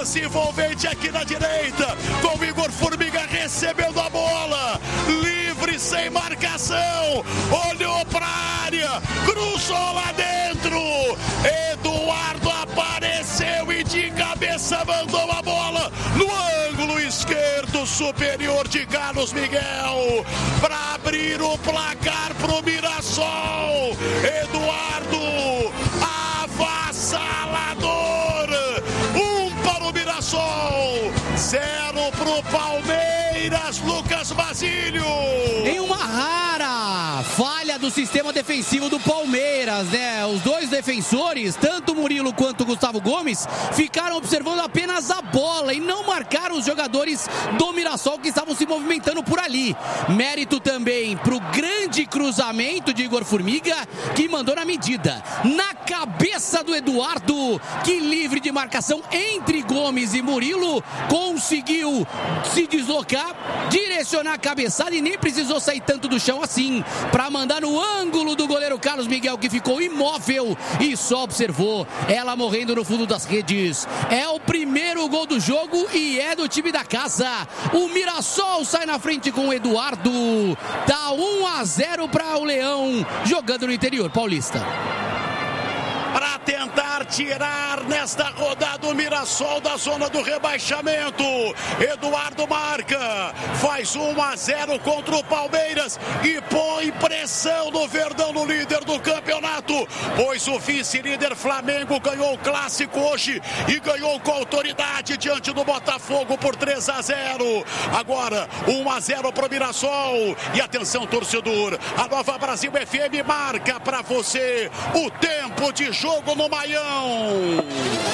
lance envolvente aqui na direita, com o Igor Formiga recebendo a bola, livre, sem marcação, olhou pra área, cruzou lá dentro, Eduardo apareceu e de cabeça mandou a bola no ângulo esquerdo superior de Carlos Miguel, para abrir o placar pro Mirassol. Eduardo, avassalador, 1 para o Mirassol, 0 pro Palmeiras. Lucas Basílio. Em uma rara falha do sistema defensivo do Palmeiras, né? Os dois defensores, tanto o Murilo quanto o Gustavo Gomes, ficaram observando apenas a bola e não marcaram os jogadores do Mirassol que estavam se movimentando por ali. Mérito também pro grande cruzamento de Igor Formiga, que mandou na medida, na cabeça do Eduardo, que livre de marcação entre Gomes e Murilo, conseguiu se deslocar, direcionar a cabeçada e nem precisou sair tanto do chão assim, para mandar no ângulo do goleiro Carlos Miguel, que ficou imóvel e só observou ela morrendo no fundo das redes. É o primeiro gol do jogo e é do time da casa. O Mirassol sai na frente com o Eduardo. Tá 1-0 para o Leão, jogando no interior paulista. Para tentar tirar nesta rodada o Mirassol da zona do rebaixamento, Eduardo marca, faz 1-0 contra o Palmeiras e põe pressão no Verdão, no líder do campeonato, pois o vice-líder Flamengo ganhou o clássico hoje e ganhou com autoridade diante do Botafogo por 3-0. Agora 1-0 para o Mirassol. E atenção, torcedor, a Nova Brasil FM marca para você o tempo de jogo no Maião.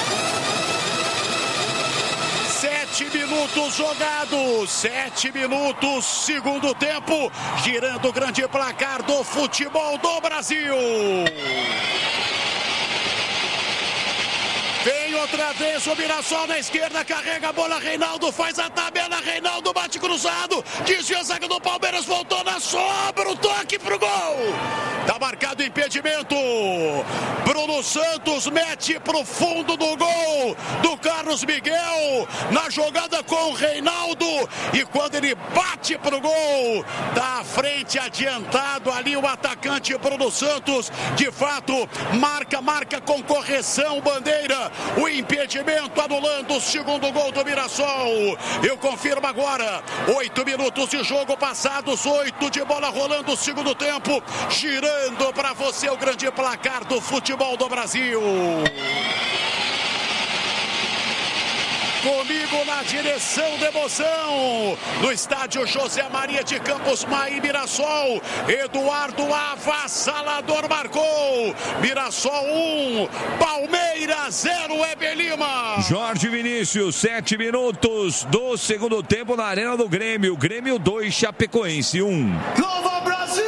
7 minutos jogados, 7 minutos, segundo tempo, girando o grande placar do futebol do Brasil. Vem outra vez o Mirassol na esquerda, carrega a bola, Reinaldo faz a tabela, Reinaldo bate cruzado, desvia a zaga do Palmeiras, voltou na sobra, o toque pro gol. Tá marcado impedimento. Bruno Santos mete pro fundo do gol do Carlos Miguel, na jogada com o Reinaldo, e quando ele bate pro gol, tá à frente, adiantado ali o atacante Bruno Santos, de fato, marca com correção, bandeira, o impedimento, anulando o segundo gol do Mirassol. Eu confirmo agora, 8 minutos de jogo passados, 8 de bola rolando o segundo tempo, girando para você o grande placar do futebol do Brasil. Comigo na direção da emoção, no estádio José Maria de Campos, Maí, Mirassol, Eduardo avassalador marcou, Mirassol 1, Palmeiras 0, Heber Lima. Jorge Vinícius, 7 minutos do segundo tempo na Arena do Grêmio, Grêmio 2, Chapecoense 1. Nova Brasil!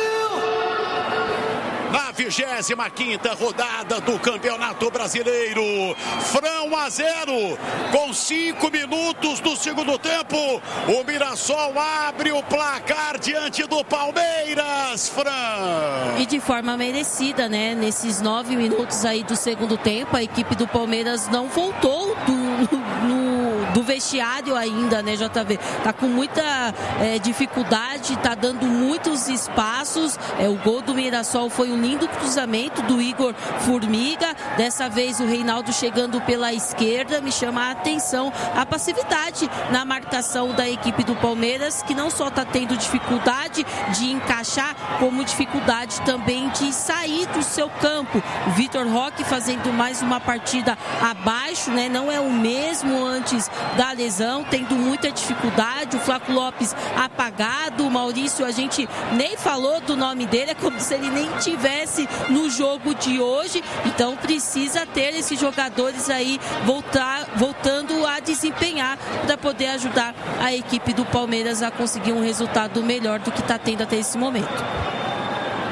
Na 25ª rodada do Campeonato Brasileiro, Fran 1-0, com 5 minutos do segundo tempo, o Mirassol abre o placar diante do Palmeiras, Fran. E de forma merecida, né? Nesses 9 minutos aí do segundo tempo, a equipe do Palmeiras não voltou do vestiário ainda, né, JV? Tá com muita dificuldade, tá dando muitos espaços. O gol do Mirassol foi um lindo cruzamento do Igor Formiga. Dessa vez o Reinaldo chegando pela esquerda. Me chama a atenção a passividade na marcação da equipe do Palmeiras, que não só tá tendo dificuldade de encaixar, como dificuldade também de sair do seu campo. O Vitor Roque fazendo mais uma partida abaixo, né? Não é o mesmo antes da lesão, tendo muita dificuldade. O Flávio Lopes apagado, o Maurício, a gente nem falou do nome dele, é como se ele nem tivesse no jogo de hoje. Então precisa ter esses jogadores aí voltando a desempenhar para poder ajudar a equipe do Palmeiras a conseguir um resultado melhor do que está tendo até esse momento.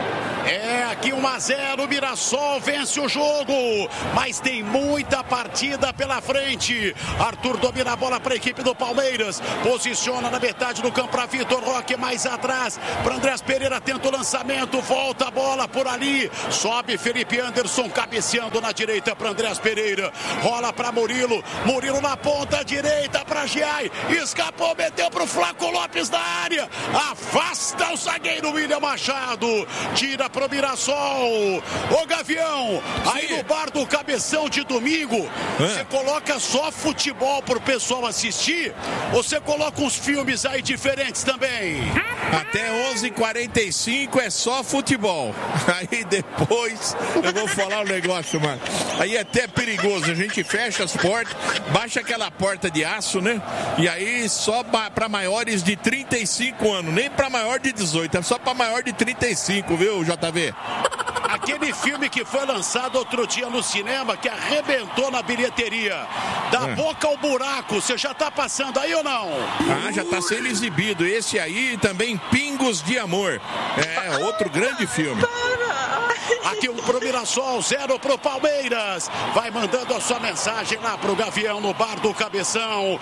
É, aqui 1-0, Mirassol vence o jogo, mas tem muita partida pela frente. Arthur domina a bola para a equipe do Palmeiras, posiciona na metade do campo para Vitor Roque, mais atrás para Andrés Pereira, tenta o lançamento, volta a bola por ali, sobe Felipe Anderson, cabeceando na direita para Andrés Pereira, rola para Murilo, Murilo na ponta direita para Giai, escapou, meteu para o Flaco Lopes na área, afasta o zagueiro William Machado, tira pro Mirassol. Ô Gavião, aí no bar do Cabeção de domingo, você coloca só futebol pro pessoal assistir ou você coloca uns filmes aí diferentes também? Até 11h45 é só futebol. Aí depois eu vou falar um negócio, mano. Aí é até perigoso, a gente fecha as portas, baixa aquela porta de aço, né? E aí só para maiores de 35 anos, nem para maior de 18, é só para maior de 35, viu, JV? Aquele filme que foi lançado outro dia no cinema, que arrebentou na bilheteria, Da Boca ao Buraco, você já tá passando aí ou não? Ah, já tá sendo exibido. Esse aí também, Pingos de Amor. É, outro grande filme. Aqui pro Mirassol, 0 pro Palmeiras. Vai mandando a sua mensagem lá pro Gavião no bar do Cabeção.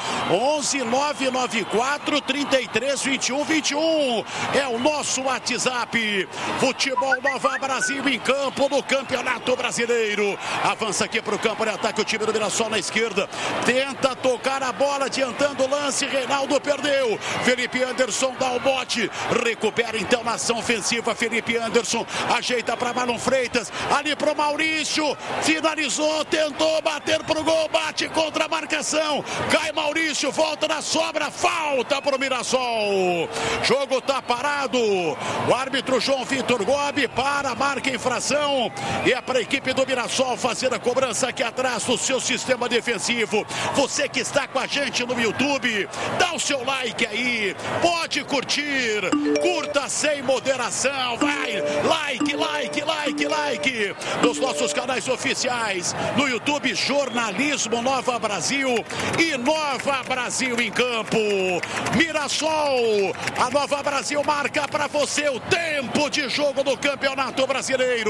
11-994-33-21-21. É o nosso WhatsApp. Futebol Nova Brasil em campo no Campeonato Brasileiro. Avança aqui pro campo de ataque o time do Mirassol na esquerda. Tenta tocar a bola, adiantando o lance. Reinaldo perdeu. Felipe Anderson dá o bote. Recupera então na ação ofensiva. Felipe Anderson ajeita para Marlon Freitas, ali pro Maurício, finalizou, tentou bater pro gol, bate contra a marcação, cai Maurício, volta na sobra, falta pro Mirassol. Jogo tá parado, o árbitro João Vitor Gobi para, marca infração, e é para a equipe do Mirassol fazer a cobrança aqui atrás do seu sistema defensivo. Você que está com a gente no YouTube, dá o seu like aí, pode curtir, curta sem moderação, vai, like nos nossos canais oficiais, no YouTube Jornalismo Nova Brasil e Nova Brasil em Campo. Mirassol, a Nova Brasil marca para você o tempo de jogo do Campeonato Brasileiro.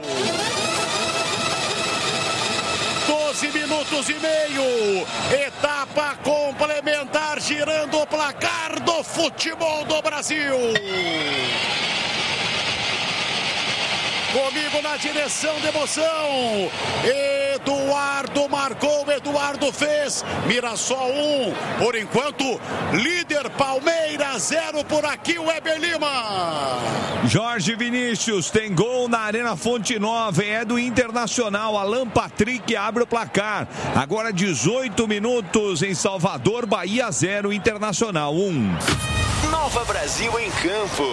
12 minutos e meio, etapa complementar, girando o placar do futebol do Brasil. Comigo na direção de emoção, Eduardo marcou, Eduardo fez, Mirassol 1, por enquanto, líder Palmeiras 0 por aqui, o Weber Lima. Jorge Vinícius tem gol na Arena Fonte Nova, é do Internacional, Alan Patrick abre o placar, agora 18 minutos em Salvador, Bahia 0, Internacional 1. Nova Brasil em campo.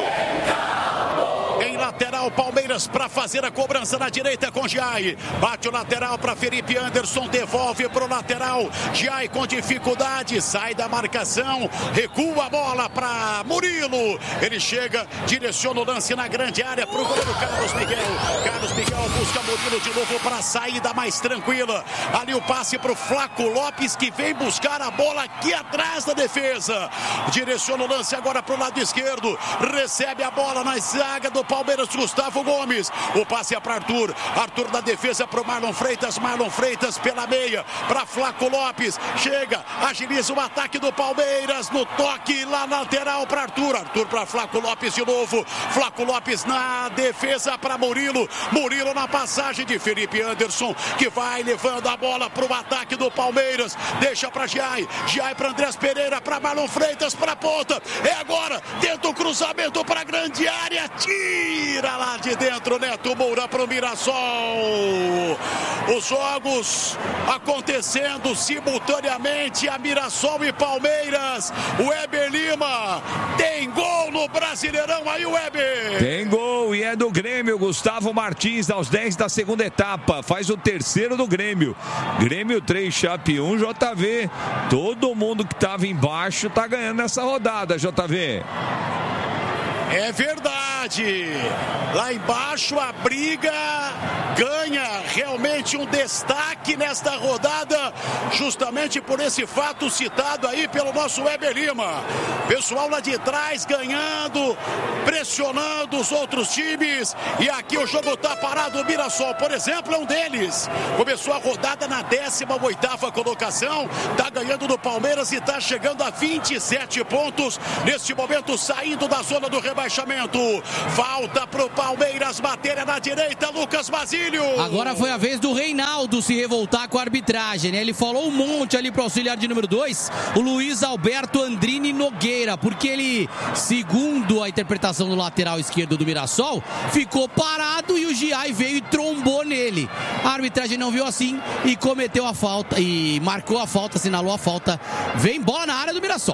Em lateral, Palmeiras para fazer a cobrança na direita com Giai. Bate o lateral para Felipe Anderson, devolve para o lateral. Giai com dificuldade, sai da marcação, recua a bola para Murilo. Ele chega, direciona o lance na grande área para o goleiro Carlos Miguel. Carlos Miguel busca Murilo de novo para a saída mais tranquila. Ali o passe para o Flaco Lopes, que vem buscar a bola aqui atrás da defesa. Direciona o lance agora para o lado esquerdo. Recebe a bola na zaga do Palmeiras, Gustavo Gomes. O passe é para Arthur. Arthur da defesa para o Marlon Freitas. Marlon Freitas pela meia para Flaco Lopes. Chega, agiliza o ataque do Palmeiras no toque lá na lateral para Arthur. Arthur para Flaco Lopes de novo. Flaco Lopes na defesa para Murilo. Murilo na passagem de Felipe Anderson, que vai levando a bola para o ataque do Palmeiras. Deixa para Giai. Giai para Andrés Pereira, para Marlon Freitas, para a ponta. É agora. Tenta o cruzamento para a grande área. Tira lá de dentro, Neto Moura para o Mirassol. Os jogos acontecendo simultaneamente, a Mirassol e Palmeiras. O Weber Lima tem gol no Brasileirão aí, o Weber. Tem gol e é do Grêmio. Gustavo Martins aos 10 da segunda etapa. Faz o terceiro do Grêmio. Grêmio 3, Chape 1, JV. Todo mundo que estava embaixo está ganhando nessa rodada, JV. É verdade. Lá embaixo a briga ganha realmente um destaque nesta rodada, justamente por esse fato citado aí pelo nosso Weber Lima. Pessoal lá de trás ganhando, pressionando os outros times, e aqui o jogo tá parado. O Mirassol, por exemplo, é um deles. Começou a rodada na 18ª colocação, tá ganhando do Palmeiras e tá chegando a 27 pontos, neste momento saindo da zona do rebaixamento. Falta pro Palmeiras, matéria na direita, Lucas Basílio. Agora foi a vez do Reinaldo se revoltar com a arbitragem, né? Ele falou um monte ali pro auxiliar de número 2, o Luiz Alberto Andrini Nogueira, porque ele, segundo a interpretação do lateral esquerdo do Mirassol, ficou parado e o Giai veio e trombou nele. A arbitragem não viu assim e cometeu a falta, e marcou a falta, assinalou a falta. Vem bola na área do Mirassol.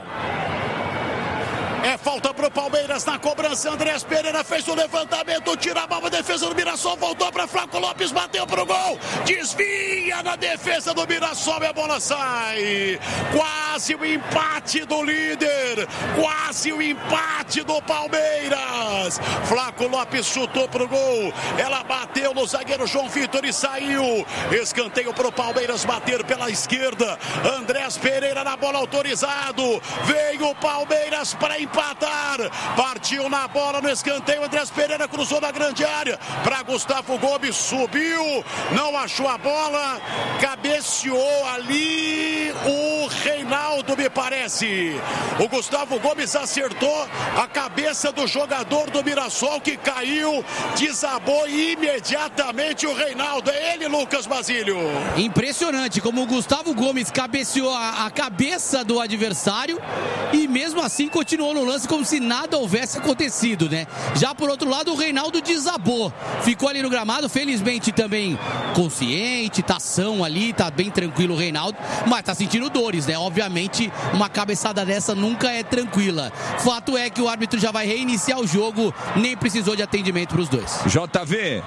É falta pro Palmeiras na cobrança. Andrés Pereira fez o levantamento, tira a bola, defesa do Mirassol, voltou para Flaco Lopes, bateu pro gol, desvia na defesa do Mirassol e a bola sai. Quase o empate do líder, quase o empate do Palmeiras. Flaco Lopes chutou pro gol, ela bateu no zagueiro João Vitor e saiu. Escanteio pro Palmeiras bater pela esquerda. Andrés Pereira na bola, autorizado. Veio o Palmeiras para empatar. Partiu na bola no escanteio. Andrés Pereira cruzou na grande área para Gustavo Gomes, subiu, não achou a bola, cabeceou ali o Reinaldo, me parece. O Gustavo Gomes acertou a cabeça do jogador do Mirassol, que caiu, desabou imediatamente o Reinaldo. É ele, Lucas Basílio. Impressionante como o Gustavo Gomes cabeceou a cabeça do adversário e mesmo assim continuou no lance como se nada houvesse acontecido, né? Já por outro lado, o Reinaldo desabou, ficou ali no gramado, felizmente também consciente, tá são ali, tá bem tranquilo o Reinaldo, mas tá sentindo dores, né? Obviamente, uma cabeçada dessa nunca é tranquila. Fato é que o árbitro já vai reiniciar o jogo, nem precisou de atendimento pros dois. JV.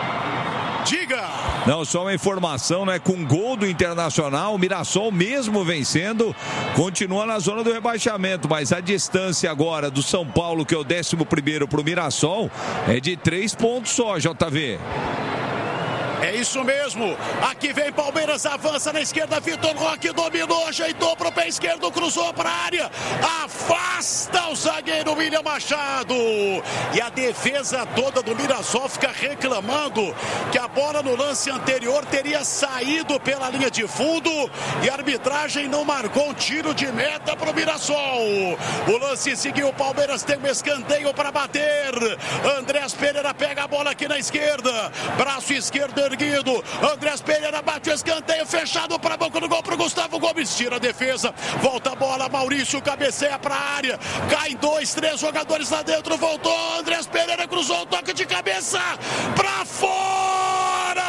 Diga! Não, só uma informação, né? Com gol do Internacional, o Mirassol, mesmo vencendo, continua na zona do rebaixamento, mas a distância agora do São Paulo, que é o 11º pro Mirassol, é de 3 pontos só, JV. É isso mesmo, aqui vem Palmeiras, avança na esquerda, Vitor Roque dominou, ajeitou pro pé esquerdo, cruzou para a área, afasta o zagueiro William Machado, e a defesa toda do Mirassol fica reclamando que a bola no lance anterior teria saído pela linha de fundo e a arbitragem não marcou um tiro de meta pro Mirassol. O lance seguiu, o Palmeiras tem um escanteio para bater, Andrés Pereira pega a bola aqui na esquerda, braço esquerdo erguido, Andrés Pereira bate o escanteio, fechado para a boca do gol pro Gustavo Gomes, tira a defesa, volta a bola, Maurício cabeceia para a área, cai 2, 3 jogadores lá dentro, voltou, Andrés Pereira cruzou o toque de cabeça para fora,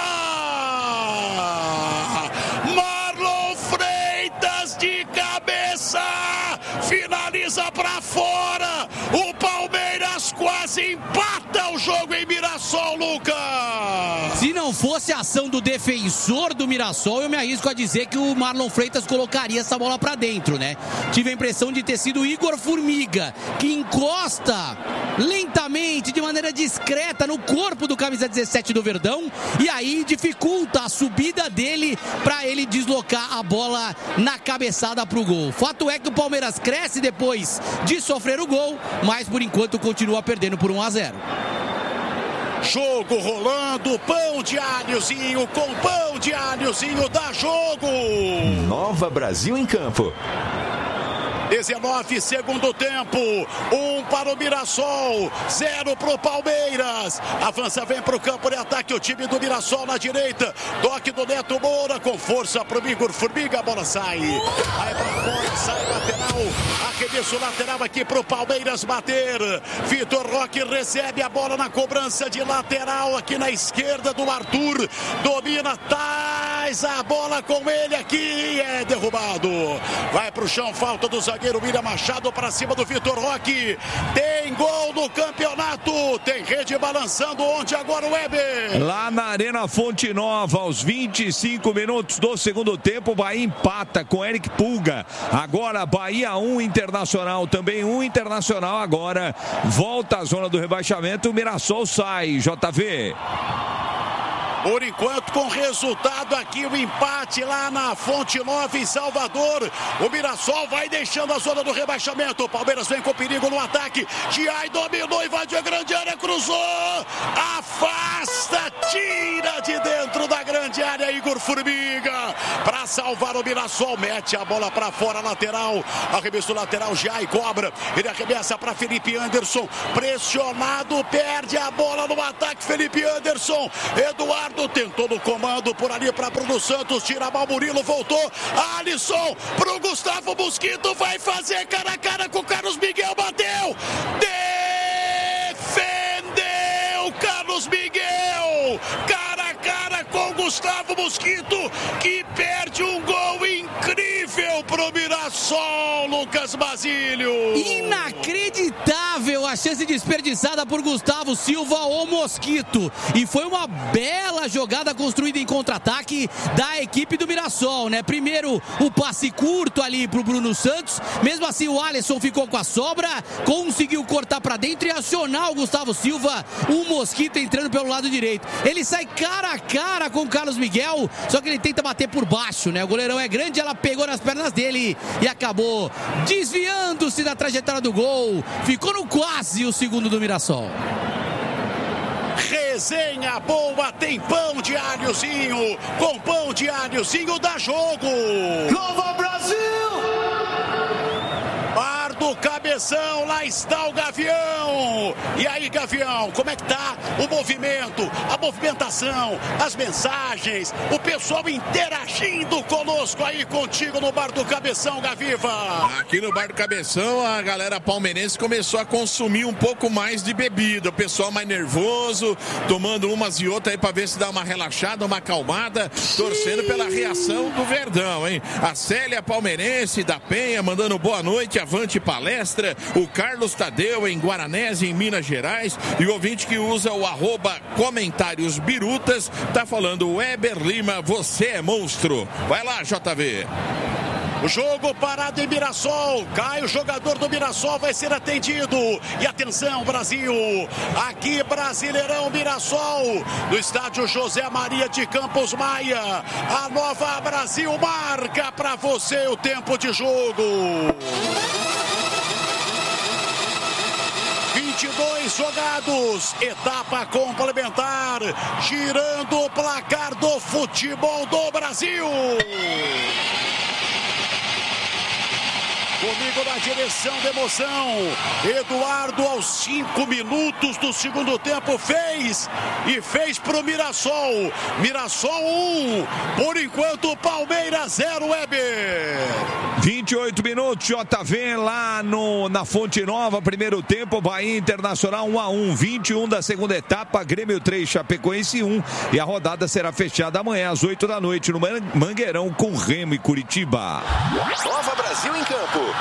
Marlon Freitas de cabeça, finaliza para fora, o Palmeiras quase empata o jogo em Mirassol, Lucas. Se não fosse a ação do defensor do Mirassol, eu me arrisco a dizer que o Marlon Freitas colocaria essa bola pra dentro, né? Tive a impressão de ter sido o Igor Formiga, que encosta lentamente, de maneira discreta, no corpo do camisa 17 do Verdão, e aí dificulta a subida dele pra ele deslocar a bola na cabeçada pro gol. Fato é que o Palmeiras cresce depois de sofrer o gol, mas por enquanto continua perdendo por 1-0. Jogo rolando, pão de alhozinho com pão de alhozinho, dá jogo. Nova Brasil em campo. 19, segundo tempo, 1 para o Mirassol, 0 para o Palmeiras. Avança, vem para o campo de ataque o time do Mirassol na direita. Toque do Neto Moura com força para o Igor Formiga, a bola sai. Aí para fora, sai lateral. Arremesso lateral aqui para o Palmeiras bater. Vitor Roque recebe a bola na cobrança de lateral aqui na esquerda do Arthur. Domina, traz a bola com ele aqui. É derrubado. Vai para o chão, falta do zagueiro William Machado para cima do Vitor Roque. Tem gol no campeonato. Tem rede balançando onde agora o Weber. Lá na Arena Fonte Nova, aos 25 minutos do segundo tempo, o Bahia empata com Eric Pulga. Agora Bahia 1, Internacional também 1, Internacional agora volta à zona do rebaixamento. O Mirassol sai, JV. Por enquanto, com resultado aqui, o empate lá na Fonte Nova, em Salvador. O Mirassol vai deixando a zona do rebaixamento. O Palmeiras vem com perigo no ataque. Giai dominou, invadiu a grande área, cruzou. Afasta, tira de dentro da grande área, Igor Formiga. Para salvar o Mirassol, mete a bola para fora, lateral. Arremesso lateral, Giai cobra. Ele arremessa para Felipe Anderson. Pressionado, perde a bola no ataque. Felipe Anderson. Eduardo tentou no comando por ali para Bruno Santos. Tira a bola, Murilo voltou. Alisson pro Gustavo Mosquito. Vai fazer cara a cara com o Carlos Miguel. Bateu. Defendeu Carlos Miguel. Cara a cara com Gustavo Mosquito, que perde um gol incrível pro Mirassol, Lucas Basílio. Inacreditável a chance desperdiçada por Gustavo Silva, o Mosquito. E foi uma bela jogada construída em contra-ataque da equipe do Mirassol, né? Primeiro o passe curto ali pro Bruno Santos. Mesmo assim o Alisson ficou com a sobra, conseguiu cortar pra dentro e acionar o Gustavo Silva. O Mosquito entrando pelo lado direito. Ele sai cara a cara com o Carlos Miguel, só que ele tenta bater por baixo, né? O goleirão é grande, ela pegou nas pernas dele e acabou desviando-se da trajetória do gol. Ficou no quase o segundo do Mirassol. Resenha boa, tem pão de alhozinho. Com pão de alhozinho dá jogo. Nova Brasil! Bar do Cabeção, lá está o Gavião. E aí, Gavião, como é que tá o movimento, a movimentação, as mensagens, o pessoal interagindo conosco aí contigo no Bar do Cabeção, Gaviva? Aqui no Bar do Cabeção, a galera palmeirense começou a consumir um pouco mais de bebida. O pessoal mais nervoso, tomando umas e outras aí pra ver se dá uma relaxada, uma acalmada, torcendo pela reação do Verdão, hein? A Célia palmeirense da Penha mandando boa noite, avante palestra. O Carlos Tadeu em Guaranés, em Minas Gerais. E o ouvinte que usa o @comentários birutas tá falando: Weber Lima, você é monstro. Vai lá, JV. O jogo parado em Mirassol. Cai o jogador do Mirassol, vai ser atendido. E atenção, Brasil. Aqui, Brasileirão Mirassol. No estádio José Maria de Campos Maia. A Nova Brasil marca para você o tempo de jogo. 22 jogados, etapa complementar, girando o placar do futebol do Brasil. Comigo na direção da emoção, Eduardo aos 5 minutos do segundo tempo fez pro Mirassol. Mirassol 1, por enquanto Palmeiras 0, Weber. 28 minutos, JV lá na Fonte Nova, primeiro tempo, Bahia Internacional 1-1, 21 da segunda etapa, Grêmio 3, Chapecoense 1, e a rodada será fechada amanhã às 8 da noite no Mangueirão com Remo e Curitiba. Nova Brasil em campo.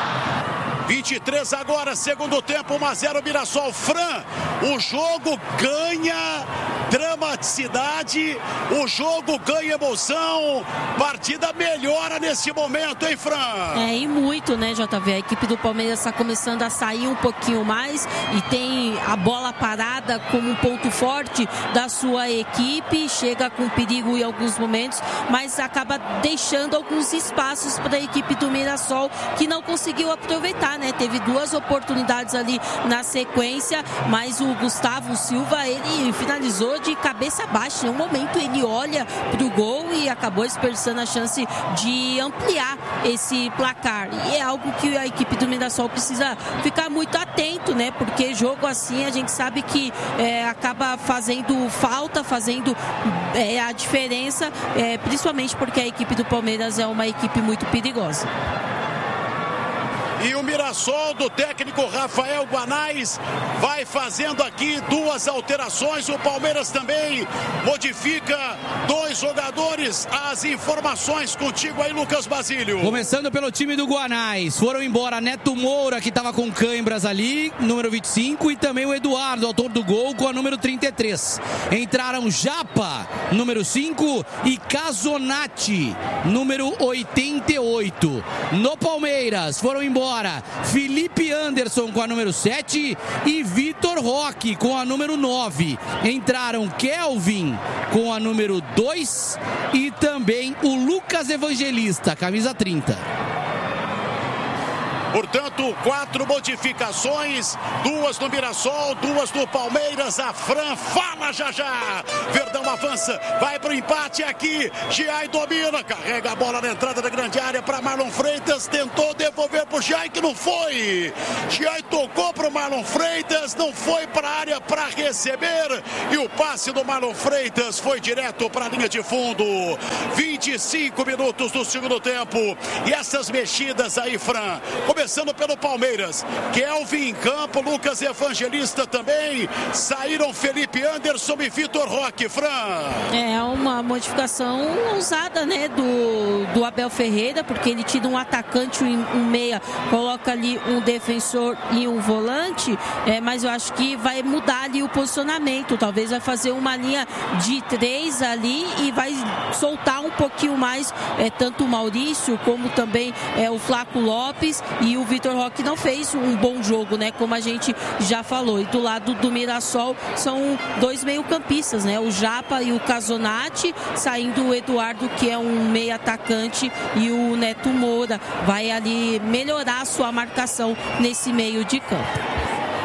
23 agora, segundo tempo, 1-0 Mirassol. Fran, o jogo ganha dramaticidade, o jogo ganha emoção, partida melhora nesse momento, hein, Fran? E muito, né, JV? A equipe do Palmeiras está começando a sair um pouquinho mais e tem a bola parada como um ponto forte da sua equipe, chega com perigo em alguns momentos, mas acaba deixando alguns espaços para a equipe do Mirassol, que não conseguiu aproveitar, né? Teve 2 oportunidades ali na sequência, mas o Gustavo Silva, ele finalizou de cabeça baixa. Em um momento ele olha pro gol e acabou desperdiçando a chance de ampliar esse placar. E é algo que a equipe do Mirassol precisa ficar muito atento, né? Porque jogo assim a gente sabe que acaba fazendo falta, fazendo a diferença, principalmente porque a equipe do Palmeiras é uma equipe muito perigosa. E o Mirassol do técnico Rafael Guanais vai fazendo aqui 2 alterações. O Palmeiras também modifica 2 jogadores. As informações contigo aí, Lucas Basílio. Começando pelo time do Guanais. Foram embora Neto Moura, que estava com cãibras ali, número 25, e também o Eduardo, autor do gol, com a número 33. Entraram Japa, número 5, e Casonati, número 88. No Palmeiras foram embora agora Felipe Anderson com a número 7 e Vitor Roque com a número 9. Entraram Kelvin com a número 2 e também o Lucas Evangelista, camisa 30. Portanto, 4 modificações, 2 no Mirassol, 2 no Palmeiras. A Fran fala já. Verdão avança, vai pro empate aqui. Giai domina, carrega a bola na entrada da grande área para Marlon Freitas. Tentou devolver pro Giai, que não foi. Giai tocou pro Marlon Freitas, não foi para a área para receber. E o passe do Marlon Freitas foi direto para a linha de fundo. 25 minutos do segundo tempo. E essas mexidas aí, Fran, começando pelo Palmeiras, Kelvin em campo, Lucas Evangelista também, saíram Felipe Anderson e Vitor Roque, Fran. É uma modificação ousada, né, do Abel Ferreira, porque ele tira um atacante, um meia, coloca ali um defensor e um volante, mas eu acho que vai mudar ali o posicionamento, talvez vai fazer uma linha de 3 ali e vai soltar um pouquinho mais, tanto o Maurício como também o Flaco Lopes. E o Vitor Roque não fez um bom jogo, né? Como a gente já falou. E do lado do Mirassol são 2 meio-campistas, né? O Japa e o Casonati, saindo o Eduardo, que é um meio atacante, e o Neto Moura vai ali melhorar a sua marcação nesse meio de campo.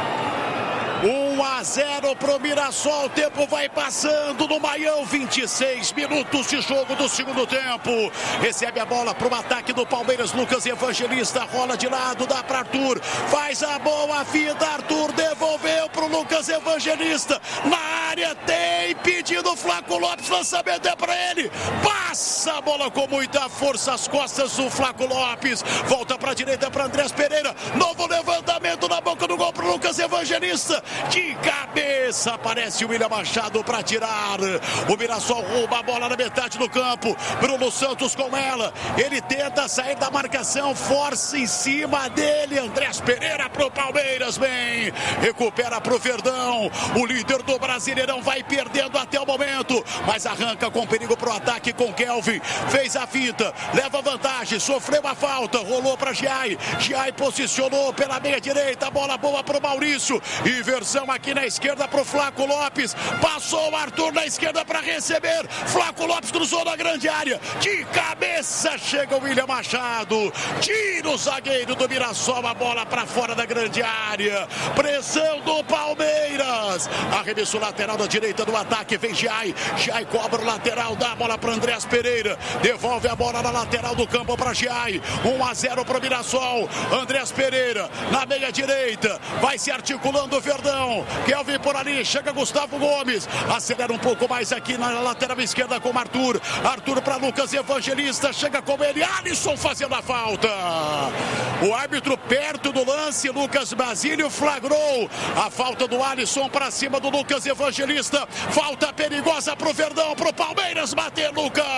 1-0 pro Mirassol, o tempo vai passando no Maião, 26 minutos de jogo do segundo tempo. Recebe a bola pro ataque do Palmeiras, Lucas Evangelista, rola de lado, dá para Arthur, faz a boa fita, Arthur devolveu pro Lucas Evangelista, na área tem pedido Flaco Lopes, lançamento é para ele, passa a bola com muita força, as costas do Flaco Lopes, volta para a direita para Andrés Pereira, novo levantamento na boca do gol pro Lucas Evangelista, de cabeça aparece o William Machado para tirar. O Mirassol rouba a bola na metade do campo. Bruno Santos com ela. Ele tenta sair da marcação. Força em cima dele. Andrés Pereira pro Palmeiras. Bem, recupera pro Verdão. O líder do Brasileirão vai perdendo até o momento. Mas arranca com perigo pro ataque com Kelvin. Fez a finta. Leva vantagem. Sofreu a falta. Rolou para Giai. Giai posicionou pela meia direita. Bola boa pro Maurício. Inversão aqui na esquerda pro Flaco Lopes, passou o Arthur na esquerda para receber, Flaco Lopes cruzou na grande área, de cabeça chega o William Machado, tira o zagueiro do Mirassol, a bola para fora da grande área, pressão do Palmeiras, arremesso lateral da direita do ataque, vem Giai cobra o lateral, dá a bola para Andrés Pereira, devolve a bola na lateral do campo para Giai, 1-0 pro Mirassol, Andrés Pereira na meia direita, vai se articulando o Verdão, Kelvin por ali, chega Gustavo Gomes, acelera um pouco mais aqui na lateral esquerda com Arthur para Lucas Evangelista, chega com ele, Alisson fazendo a falta, o árbitro perto do lance, Lucas Basílio flagrou a falta do Alisson para cima do Lucas Evangelista, falta perigosa pro Verdão, pro Palmeiras bater,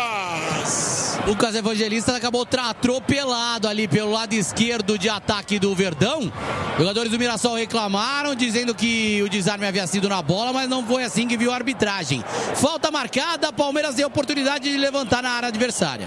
Lucas Evangelista acabou atropelado ali pelo lado esquerdo de ataque do Verdão. Jogadores do Mirassol reclamaram, dizendo que o desarme havia sido na bola, mas não foi assim que viu a arbitragem. Falta marcada, Palmeiras tem a oportunidade de levantar na área adversária.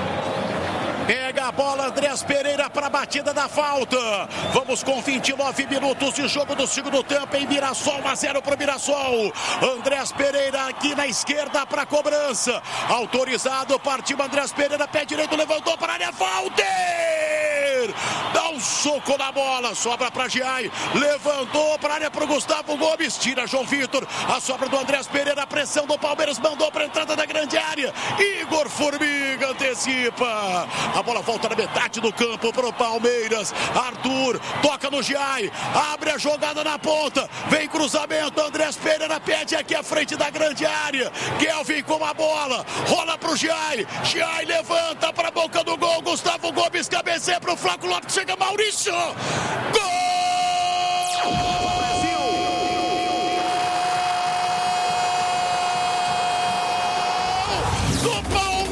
Pega a bola, Andrés Pereira para a batida da falta. Vamos com 29 minutos de jogo do segundo tempo em Mirassol, 1-0 para o Mirassol. Andrés Pereira aqui na esquerda para a cobrança. Autorizado, partiu Andrés Pereira, pé direito, levantou para a área, Valter! Dá um soco na bola, sobra para Giai, levantou para a área para o Gustavo Gomes, tira João Vitor, a sobra do Andrés Pereira, a pressão do Palmeiras, mandou para a entrada da grande área, Igor Formiga antecipa. A bola volta na metade do campo para o Palmeiras. Arthur toca no Giai, abre a jogada na ponta, vem cruzamento, Andrés Pereira pede aqui à frente da grande área, Kelvin com a bola, rola para o Giai, Giai levanta para a boca do gol, Gustavo Gomes cabeceia para o Flaco Lopes, chega Maurício, gol!